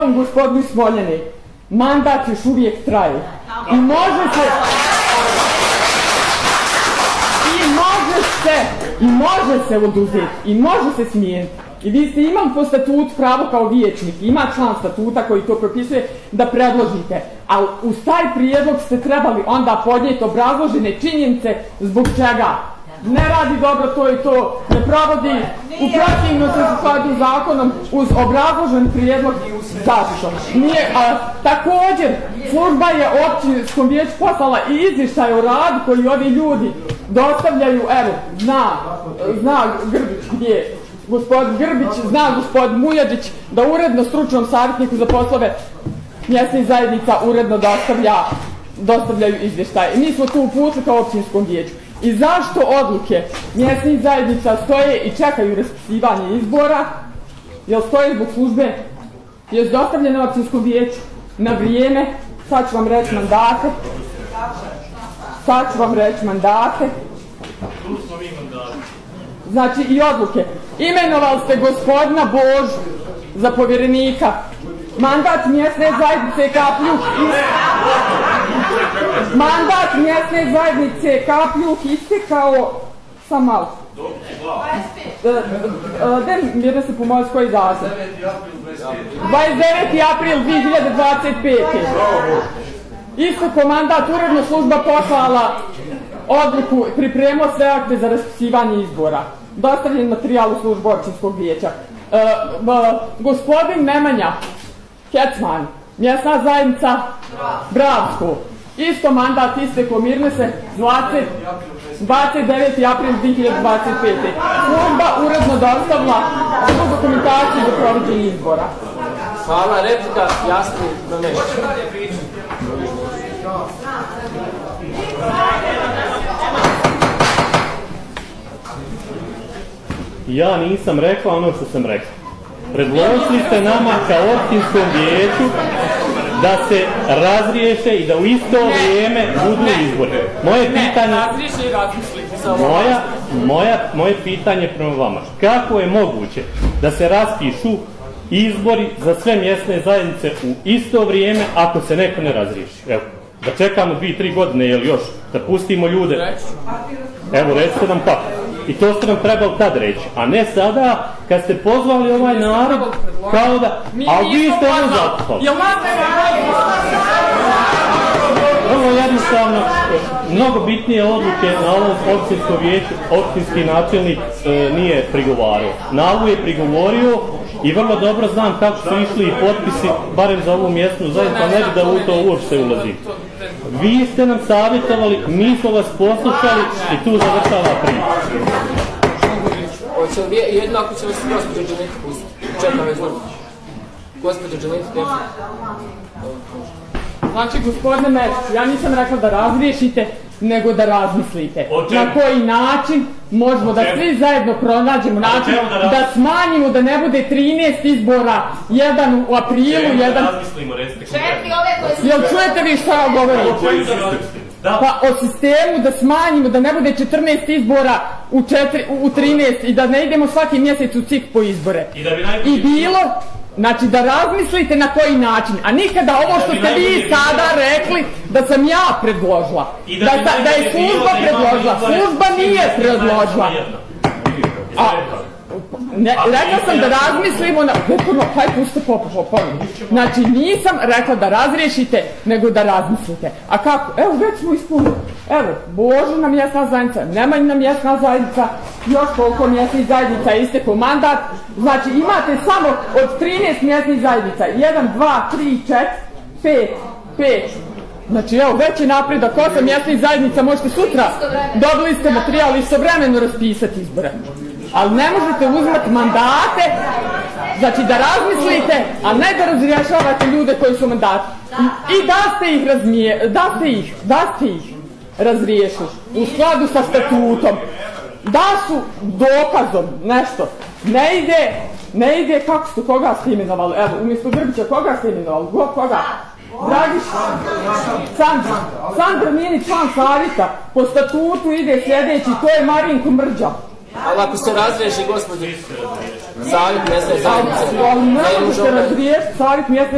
Gospodinu Smoljani, mandat još uvijek traje i može se oduzeti i može se smijeniti. I vi ste imali po statutu pravo kao vijećnik, ima član statuta koji to propisuje da predložite, ali uz taj prijedlog ste trebali onda podnijeti obrazložene činjenice zbog čega ne radi dobro to i to, ne provodi u protivno se skladu zakonom uz obrazložen prijedlog zašto. Također, služba je općinskom vijeću poslala i izvještaj o radu koji ovi ljudi dostavljaju, evo, zna Grbić gdje, gospodin Grbić, zna gospodin Mujađić da uredno stručnom savjetniku za poslove mjesnih zajednica uredno dostavljaju izvještaje. I mi smo tu uputili kao općinskom vijeću. I zašto odluke mjesnih zajednica stoje i čekaju raspisivanje izbora? Jel stoje zbog službe? Je dostavljeno općinskom vijeću na vrijeme? Sad ću vam reći mandate. Znači i odluke. Imenovali ste gospodina Božu za povjerenika. Mandat mjesne zajednice Kapljuk istekao sam malo. Mirno se pomoći koji datum? 29. april 2025. Isteko mandat, uredno služba poslala odluku, pripremila sve akte za raspisivanje izbora. Dostavljen materijal u službu općinskog vijeća. Gospodin Nemanja Kecman, mjesna zajednica Bravsko. Isto mandat istekao, mirne se 29. april 2025. Služba uredno dostavila svu dokumentaciju za provođenje izbora. Hvala, replika, jasni, Doneš. Ja nisam rekao ono što sam rekao. Predložili ste nama kao općinskom vijeću da se razriješe i da u isto vrijeme budu izbori. Moje pitanje prema vama, kako je moguće da se raspišu izbori za sve mjesne zajednice u isto vrijeme ako se neko ne razriješi? Evo, da čekamo 2-3 godine, jel još, da pustimo ljude? Evo, recite nam kako. I to ste nam trebali tad reći, a ne sada kad ste pozvali ovaj narod kao da... Ali vi ste ono zakuhali. Vrlo jednostavno, mnogo bitnije odluke na ovom općinskom vijeću, općinski načelnik nije prigovarao. Na ovu je prigovorio i vrlo dobro znam kako su išli i potpisi, barem za ovu mjesnu zajednicu, ne da u to uopšte ulazi. Vi ste nam savjetovali, mi smo vas poslušali i tu završava priča. Jedno ako će vas gospođa Đaneta pustiti. Čekam već vrlo. Gospođa Đaneta, nešto. Znači, gospodine Mesić, ja nisam rekla da razriješite, nego da razmislite. Na koji način možemo da svi zajedno pronađemo način da smanjimo, da ne bude 13 izbora, jedan u aprilu, jedan... Jel čujete vi šta ja govorim? Pa o sistemu da smanjimo, da ne bude 14 izbora u 13 i da ne idemo svaki mjesec u cik po izbore. I bilo... Znači da razmislite na koji način, a nikada ovo što ste vi sada rekli da sam ja predložila, da je služba predložila, služba nije predložila. Rekla sam da razmislimo na... Haj puste Znači nisam rekla da razriješite, nego da razmislite. A kako? Evo već smo ispunili. Evo, Božina mjesna zajednica, Nemanjina mjesna zajednica, još koliko mjesnih zajednica istekao mandat. Znači imate samo od 13 mjesnih zajednica 1, 2, 3, 4, 5. Znači evo, već je napredak 8 mjesnih zajednica, možete sutra, dobili ste materijal istovremeno raspisati izbore. Ali ne možete uzmati mandate, znači da razmislite, a ne da razrješavate ljude koji su mandati. I da ste ih razriješili u skladu sa statutom, da su dokazom nešto, ne ide kako ste koga ste imenovali, evo, umjesto Grbića koga ste imenovali, koga? Dragiš, Sandra nije ni član savjeta, po statutu ide sljedeći, to je Marinko Mrđa. Ali ako se razriješi, gospođo, savjet mjesne zajednice, ne možete razriješiti savjet mjesne